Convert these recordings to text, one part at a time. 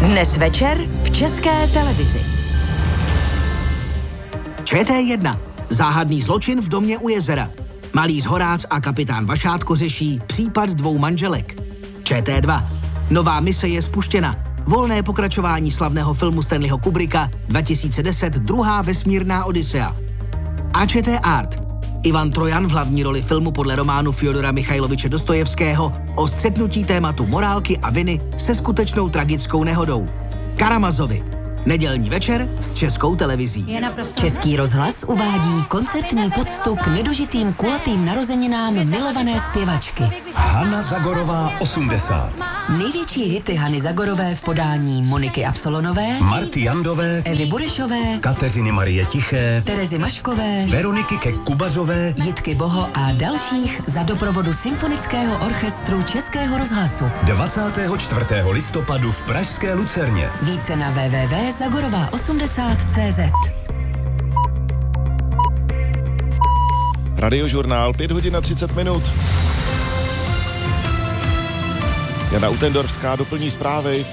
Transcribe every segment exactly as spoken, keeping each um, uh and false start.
Dnes večer v České televizi. Č T jedna. Záhadný zločin v domě u jezera. Malíř Horác a kapitán Vašátko řeší případ dvou manželek. Č T dva. Nová mise je spuštěna. Volné pokračování slavného filmu Stanleyho Kubricka dva tisíce deset Druhá vesmírná Odisea. A Č T Art. Ivan Trojan v hlavní roli filmu podle románu Fjodora Michajloviče Dostojevského o střetnutí tématu morálky a viny se skutečnou tragickou nehodou. Karamazovi. Nedělní večer s Českou televizí. Český rozhlas uvádí koncertní poctu k nedožitým kulatým narozeninám milované zpěvačky. Hana Zagorová osmdesát. Největší hity Hany Zagorové v podání Moniky Absolonové, Marty Jandové, Evy Burešové, Kateřiny Marie Tiché, Terezy Maškové, Veroniky Kek-Kubařové, Jitky Boho a dalších za doprovodu Symfonického orchestru Českého rozhlasu. dvacátého čtvrtého listopadu v pražské Lucerně. Více na w w w tečka zagorová osmdesát tečka cé zet. Radiožurnál, pět hodin a třicet minut. Jana Utendorfská doplní zprávy.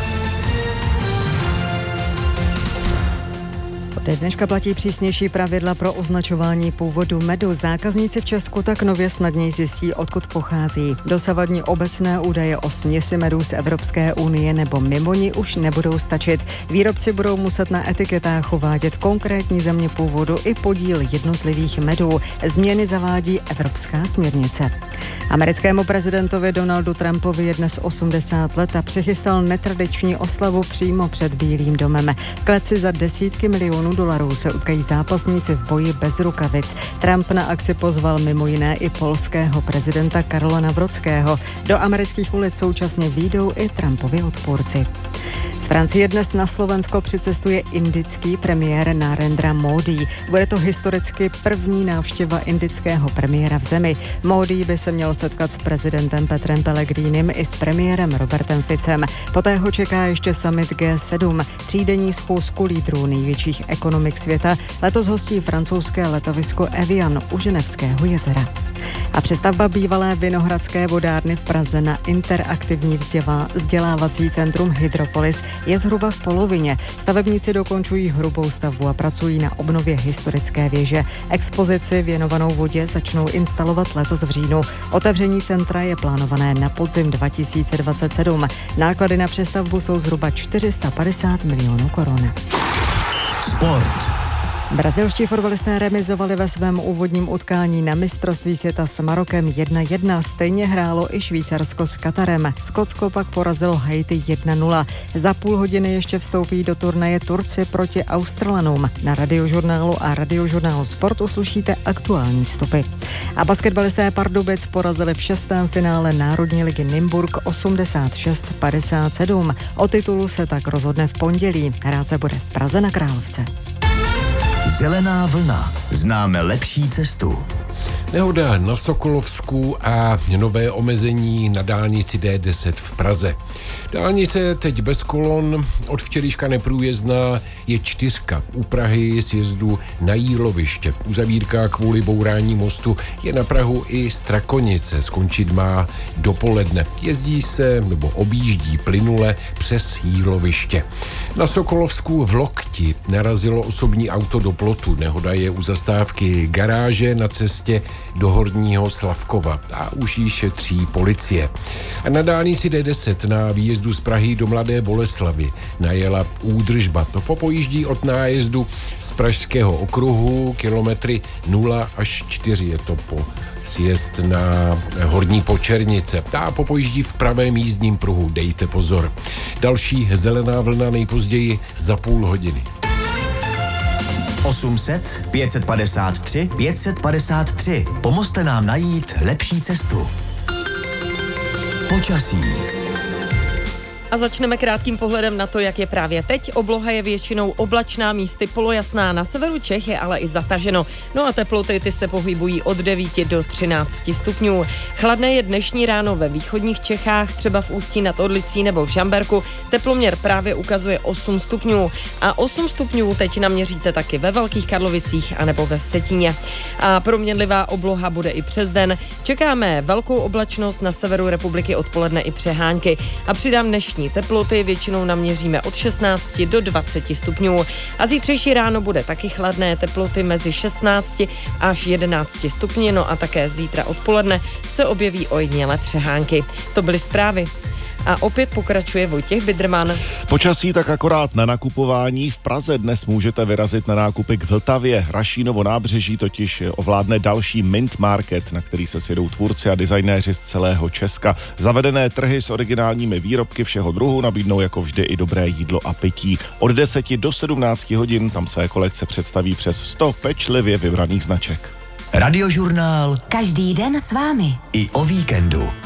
Od dneška platí přísnější pravidla pro označování původu medu. Zákazníci v Česku tak nově snadněji zjistí, odkud pochází. Dosavadní obecné údaje o směsi medů z Evropské unie nebo mimo ní už nebudou stačit. Výrobci budou muset na etiketách uvádět konkrétní země původu i podíl jednotlivých medů. Změny zavádí Evropská směrnice. Americkému prezidentovi Donaldu Trumpovi je dnes osmdesát let a přichystal netradiční oslavu přímo před Bílým domem. V kleci za desítky milionů dolarů se utkají zápasníci v boji bez rukavic. Trump na akci pozval mimo jiné i polského prezidenta Karola Nawrockiho. Do amerických ulic současně vyjdou i Trumpovi odpůrci. Z Francie dnes na Slovensko přicestuje indický premiér Narendra Módí. Bude to historicky první návštěva indického premiéra v zemi. Módí by se měl setkat s prezidentem Petrem Pellegrinem i s premiérem Robertem Ficem. Poté ho čeká ještě summit G sedm, třídenní schůzku lídrů největších ekonomik světa. Letos hostí francouzské letovisko Evian u Ženevského jezera. A přestavba bývalé Vinohradské vodárny v Praze na interaktivní vzdělá, vzdělávací centrum Hydropolis je zhruba v polovině. Stavebníci dokončují hrubou stavbu a pracují na obnově historické věže. Expozici věnovanou vodě začnou instalovat letos v říjnu. Otevření centra je plánované na podzim dva tisíce dvacet sedm. Náklady na přestavbu jsou zhruba čtyři sta padesát milionů korun. Sport. Brazilští fotbalisté remizovali ve svém úvodním utkání na mistrovství světa s Marokem jedna jedna. Stejně hrálo i Švýcarsko s Katarem. Skotsko pak porazilo Haiti jedna nula. Za půl hodiny ještě vstoupí do turnaje Turci proti Australanům. Na Radiožurnálu a Radiožurnálu Sport uslyšíte aktuální vstupy. A basketbalisté Pardubic porazili v šestém finále Národní ligy Nymburk osmdesát šest padesát sedm. O titulu se tak rozhodne v pondělí. Hrát se bude v Praze na Královce. Zelená vlna. Známe lepší cestu. Nehoda na Sokolovsku a nové omezení na dálnici D deset v Praze. Dálnice teď bez kolon, od včerejška neprůjezdná, je čtyřka u Prahy sjezdu na Jíloviště. Uzavírka kvůli bourání mostu je na Prahu i Strakonice, skončit má dopoledne. Jezdí se nebo objíždí plynule přes Jíloviště. Na Sokolovsku v Lokti narazilo osobní auto do plotu. Nehoda je u zastávky garáže na cestě do Horního Slavkova a už ji šetří policie. A na dálnici D deset na výjezdu z Prahy do Mladé Boleslavi najela údržba. To popojíždí od nájezdu z Pražského okruhu kilometry nula až čtyři. Je to po sjezd na Horní Počernice. Ta popojíždí v pravém jízdním pruhu. Dejte pozor. Další zelená vlna nejpozději za půl hodiny. osm set, pět set padesát tři, pět set padesát tři. Pomozte nám najít lepší cestu. Počasí. A začneme krátkým pohledem na to, jak je právě teď. Obloha je většinou oblačná, místy polojasná, na severu Čech je ale i zataženo. No a teploty ty se pohybují od devíti do třinácti stupňů. Chladné je dnešní ráno ve východních Čechách, třeba v Ústí nad Orlicí nebo v Žamberku. Teploměr právě ukazuje osm stupňů. A osm stupňů teď naměříte taky ve Velkých Karlovicích anebo ve Vsetíně. A proměnlivá obloha bude i přes den. Čekáme velkou oblačnost na severu republiky odpoledne i přehánky. A přidám dnešní noční teploty, většinou naměříme od šestnácti do dvaceti stupňů. A zítřejší ráno bude taky chladné, teploty mezi šestnácti až jedenácti stupni, no a také zítra odpoledne se objeví ojedinělé přehánky. To byly zprávy. A opět pokračuje Vojtěch Bidrman. Počasí tak akorát na nakupování. V Praze dnes můžete vyrazit na nákupy k Vltavě. Rašínovo nábřeží totiž ovládne další Mint Market, na který se sjedou tvůrci a designéři z celého Česka. Zavedené trhy s originálními výrobky všeho druhu nabídnou jako vždy i dobré jídlo a pití. Od deseti do sedmnácti hodin tam své kolekce představí přes sto pečlivě vybraných značek. Radiožurnál Každý den s vámi. i o víkendu.